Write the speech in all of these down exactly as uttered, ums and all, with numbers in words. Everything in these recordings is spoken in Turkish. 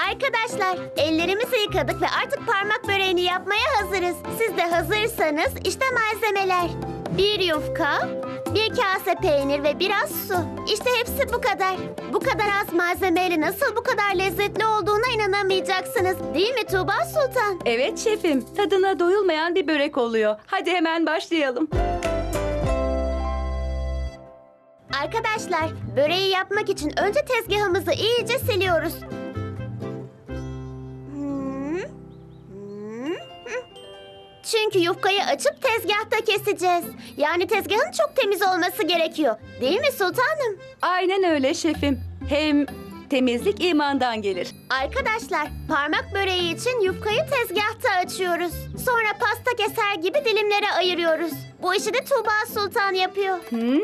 Arkadaşlar, ellerimizi yıkadık ve artık parmak böreğini yapmaya hazırız. Siz de hazırsanız işte malzemeler. Bir yufka, bir kase peynir ve biraz su. İşte hepsi bu kadar. Bu kadar az malzemeyle nasıl bu kadar lezzetli olduğuna inanamayacaksınız. Değil mi Tuğba Sultan? Evet şefim, tadına doyulmayan bir börek oluyor. Hadi hemen başlayalım. Arkadaşlar, böreği yapmak için önce tezgahımızı iyice siliyoruz. Hmm, hmm, hmm. Çünkü yufkayı açıp tezgahta keseceğiz. Yani tezgahın çok temiz olması gerekiyor. Değil mi sultanım? Aynen öyle şefim. Hem temizlik imandan gelir. Arkadaşlar, parmak böreği için yufkayı tezgahta açıyoruz. Sonra pasta keser gibi dilimlere ayırıyoruz. Bu işi de Tuğba Sultan yapıyor. Hı?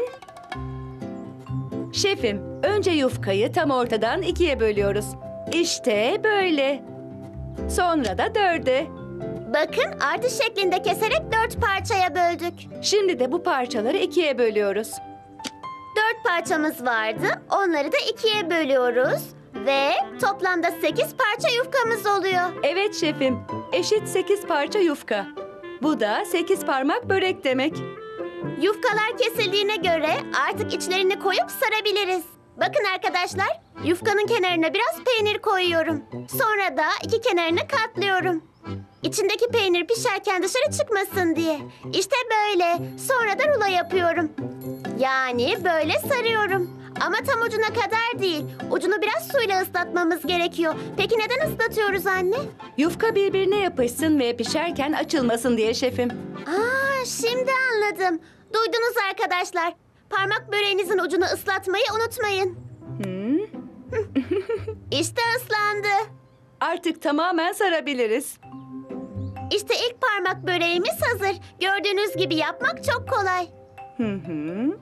Şefim, önce yufkayı tam ortadan ikiye bölüyoruz. İşte böyle. Sonra da dörde. Bakın, artı şeklinde keserek dört parçaya böldük. Şimdi de bu parçaları ikiye bölüyoruz. Dört parçamız vardı. Onları da ikiye bölüyoruz. Ve toplamda sekiz parça yufkamız oluyor. Evet şefim, eşit sekiz parça yufka. Bu da sekiz parmak börek demek. Yufkalar kesildiğine göre artık içlerini koyup sarabiliriz. Bakın arkadaşlar, yufkanın kenarına biraz peynir koyuyorum. Sonra da iki kenarını katlıyorum. İçindeki peynir pişerken dışarı çıkmasın diye. İşte böyle. Sonra da rulo yapıyorum. Yani böyle sarıyorum. Ama tam ucuna kadar değil. Ucunu biraz suyla ıslatmamız gerekiyor. Peki neden ıslatıyoruz anne? Yufka birbirine yapışsın ve pişerken açılmasın diye şefim. Aa, şimdi anladım. Duydunuz arkadaşlar. Parmak böreğinizin ucunu ıslatmayı unutmayın. Hı? İşte ıslandı. Artık tamamen sarabiliriz. İşte ilk parmak böreğimiz hazır. Gördüğünüz gibi yapmak çok kolay. Hı hı.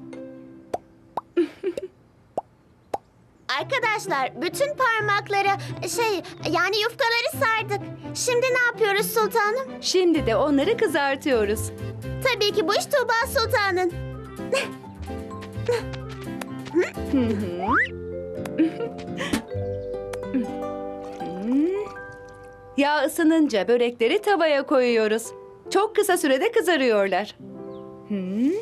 Arkadaşlar, bütün parmakları, şey, yani yufkaları sardık. Şimdi ne yapıyoruz sultanım? Şimdi de onları kızartıyoruz. Tabii ki bu iş Tuğba Sultan'ın. Hı hı. Yağ ısınınca börekleri tavaya koyuyoruz. Çok kısa sürede kızarıyorlar. Hı.